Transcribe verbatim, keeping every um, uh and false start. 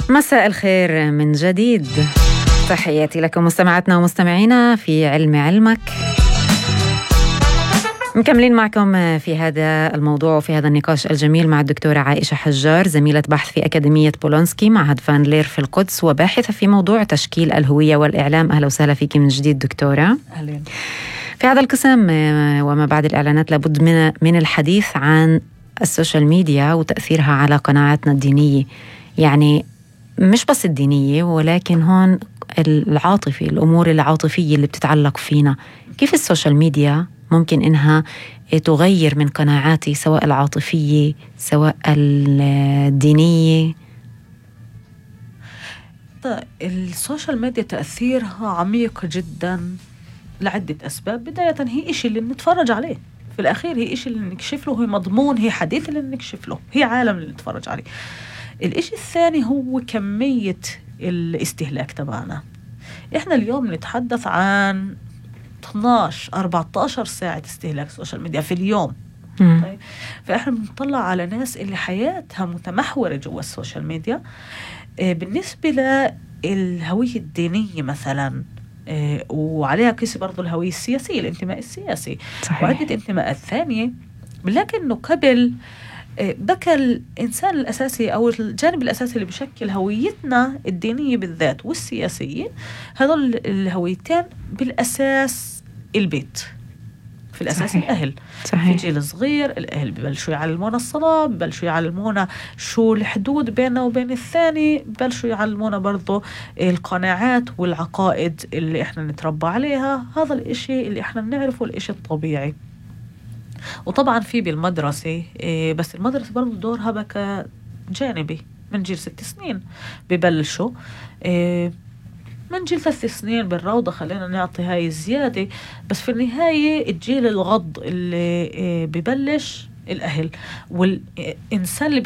مساء الخير من جديد، تحياتي لكم مستمعاتنا ومستمعينا في علم علمك. مكملين معكم في هذا الموضوع وفي هذا النقاش الجميل مع الدكتورة عائشة حجار، زميلة بحث في أكاديمية بولونسكي معهد فان لير في القدس، وباحثة في موضوع تشكيل الهوية والإعلام. أهلا وسهلا فيك من جديد دكتورة. أهلا. في هذا القسم وما بعد الإعلانات لابد من من الحديث عن السوشيال ميديا وتأثيرها على قناعاتنا الدينية، يعني مش بس الدينية ولكن هون العاطفي، الأمور العاطفية اللي بتتعلق فينا. كيف السوشيال ميديا ممكن إنها تغير من قناعاتي سواء العاطفية سواء الدينية؟ طيب، السوشيال ميديا تأثيرها عميق جدا لعدة أسباب. بداية هي إشي اللي بنتفرج عليه، في الأخير هي إشي اللي نكشف له، هي مضمون، هي حديث اللي نكشف له، هي عالم اللي نتفرج عليه. الإشي الثاني هو كمية الاستهلاك تبعنا. إحنا اليوم نتحدث عن اثناشر أربعة عشر ساعة استهلاك سوشيال ميديا في اليوم. طيب. فإحنا بنطلع على ناس اللي حياتها متمحورة جوا السوشيال ميديا. آه بالنسبة للهوية الدينية مثلا، آه وعليها قيس برضو الهوية السياسية، الانتماء السياسي. صحيح. وعدة انتماءات ثانية، لكنه قبل ذاك الإنسان الأساسي أو الجانب الأساسي اللي بشكل هويتنا الدينية بالذات والسياسية، هذول الهويتين بالأساس البيت، في الأساس. صحيح. الأهل. صحيح. في جيل صغير الأهل ببلشوا يعلمونا الصلاة، ببلشوا يعلمونا شو الحدود بيننا وبين الثاني، ببلشوا يعلمونا برضو القناعات والعقائد اللي إحنا نتربى عليها. هذا الإشي اللي إحنا بنعرفه الإشي الطبيعي. وطبعا في بالمدرسة، بس المدرسة برضو دورها بقى جانبي. من جيل ست سنين ببلشوا، من جيل ثلاث سنين بالروضة خلينا نعطي هاي الزيادة. بس في النهاية الجيل الغض اللي ببلش الأهل، والإنسان اللي